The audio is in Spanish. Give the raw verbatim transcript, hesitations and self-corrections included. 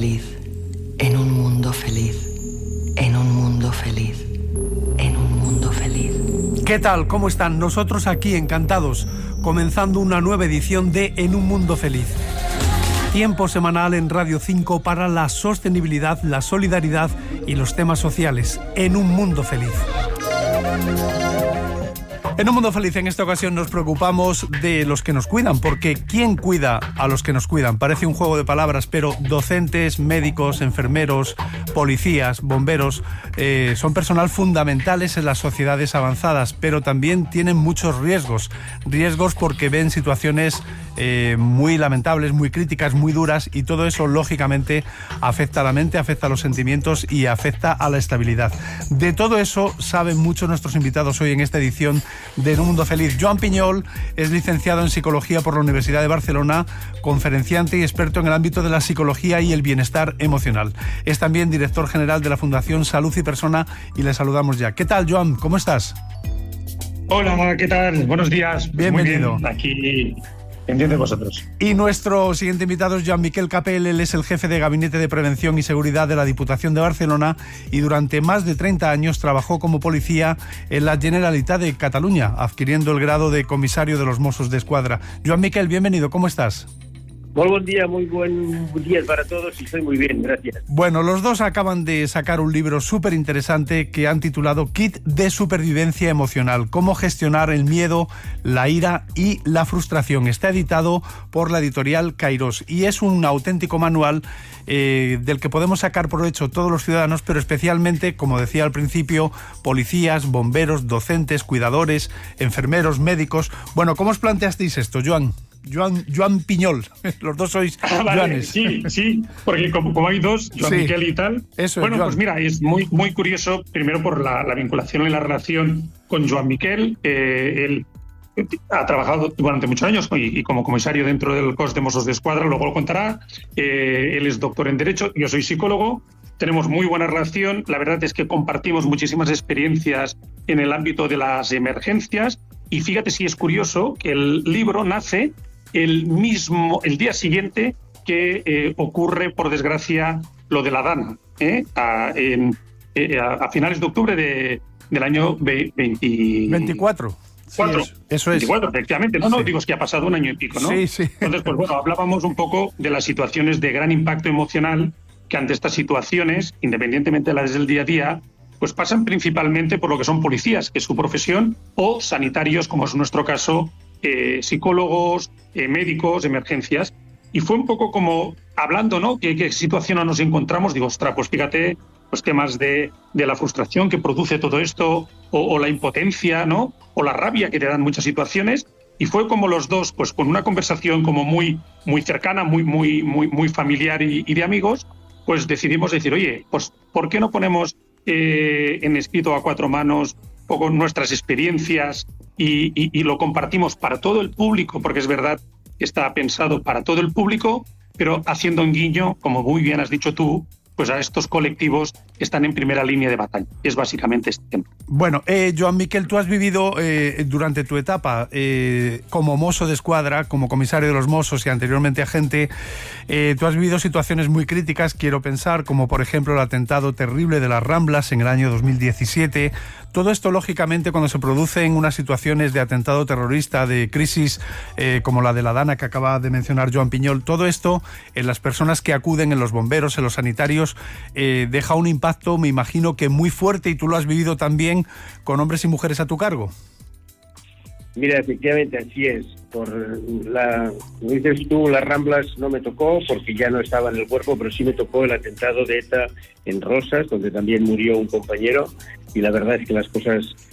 feliz, en un mundo feliz, en un mundo feliz, en un mundo feliz. ¿Qué tal? ¿Cómo están? Nosotros aquí encantados, comenzando una nueva edición de En un mundo feliz. Tiempo semanal en Radio cinco para la sostenibilidad, la solidaridad y los temas sociales. En un mundo feliz. En un mundo feliz, en esta ocasión nos preocupamos de los que nos cuidan, porque ¿quién cuida a los que nos cuidan? Parece un juego de palabras, pero docentes, médicos, enfermeros, policías, bomberos, eh, son personal fundamentales en las sociedades avanzadas, pero también tienen muchos riesgos. Riesgos porque ven situaciones eh, muy lamentables, muy críticas, muy duras, y todo eso, lógicamente, afecta a la mente, afecta a los sentimientos y afecta a la estabilidad. De todo eso saben mucho nuestros invitados hoy en esta edición de En un mundo feliz. Joan Piñol es licenciado en Psicología por la Universidad de Barcelona, conferenciante y experto en el ámbito de la psicología y el bienestar emocional. Es también director general de la Fundación Salud y Persona y le saludamos ya. ¿Qué tal, Joan? ¿Cómo estás? Hola, ¿qué tal? Buenos días. Bienvenido. Muy bien, aquí pendiente de vosotros. Y nuestro siguiente invitado es Joan-Miquel Capel. Él es el jefe de Gabinete de Prevención y Seguridad de la Diputación de Barcelona y durante más de treinta años trabajó como policía en la Generalitat de Cataluña, adquiriendo el grado de comisario de los Mossos d'Esquadra. Joan-Miquel, bienvenido, ¿cómo estás? Muy buen día, muy buen día para todos y estoy muy bien, gracias. Bueno, los dos acaban de sacar un libro súper interesante que han titulado Kit de Supervivencia Emocional, cómo gestionar el miedo, la ira y la frustración. Está editado por la editorial Kairos y es un auténtico manual eh, del que podemos sacar provecho todos los ciudadanos, pero especialmente, como decía al principio, policías, bomberos, docentes, cuidadores, enfermeros, médicos. Bueno, ¿cómo os planteasteis esto, Joan? Joan, Joan Piñol, los dos sois ah, vale, Joanes. Sí, sí, porque como, como hay dos, Joan sí, Miquel y tal. Eso bueno, es, pues mira, es muy, muy curioso, primero por la, la vinculación y la relación con Joan Miquel. Eh, él ha trabajado durante muchos años y, y como comisario dentro del Cos de Mossos d'Esquadra, luego lo contará. Eh, él es doctor en Derecho, yo soy psicólogo. Tenemos muy buena relación. La verdad es que compartimos muchísimas experiencias en el ámbito de las emergencias. Y fíjate si es curioso que el libro nace el mismo, el día siguiente que eh, ocurre, por desgracia, lo de la Dana, ¿eh? a, en, eh, a, a finales de octubre de, del año veinte... veinticuatro. Cuatro. Sí, eso es. veinticuatro, efectivamente. No, no, sí. digo, es que ha pasado un año y pico, ¿no? Sí, sí. Entonces, pues bueno, hablábamos un poco de las situaciones de gran impacto emocional que ante estas situaciones, independientemente de las del día a día, pues pasan principalmente por lo que son policías, que es su profesión, o sanitarios, como es nuestro caso, eh, psicólogos, eh, médicos, emergencias. Y fue un poco como hablando, ¿no? ¿Qué, qué situación nos encontramos? Digo, ostras, pues fíjate, pues temas de, de la frustración que produce todo esto, o, o la impotencia, ¿no? O la rabia que te dan muchas situaciones. Y fue como los dos, pues con una conversación como muy, muy cercana, muy, muy, muy, muy familiar y, y de amigos, pues decidimos decir, oye, pues ¿por qué no ponemos eh, en escrito a cuatro manos un poco nuestras experiencias y, y, y lo compartimos para todo el público? Porque es verdad que está pensado para todo el público, pero haciendo un guiño, como muy bien has dicho tú, pues a estos colectivos que están en primera línea de batalla. Es básicamente este tema. Bueno, eh, Joan-Miquel, tú has vivido eh, durante tu etapa eh, como mozo de escuadra, como comisario de los Mossos y anteriormente agente, eh, tú has vivido situaciones muy críticas, quiero pensar, como por ejemplo el atentado terrible de las Ramblas en el año dos mil diecisiete. Todo esto, lógicamente, cuando se producen unas situaciones de atentado terrorista, de crisis eh, como la de la Dana que acaba de mencionar Joan Piñol, todo esto en las personas que acuden, en los bomberos, en los sanitarios, eh, deja un impacto, me imagino que muy fuerte, y tú lo has vivido también con hombres y mujeres a tu cargo. Mira, efectivamente así es. Por la, como dices tú, las Ramblas no me tocó porque ya no estaba en el cuerpo, pero sí me tocó el atentado de ETA en Rosas, donde también murió un compañero, y la verdad es que las cosas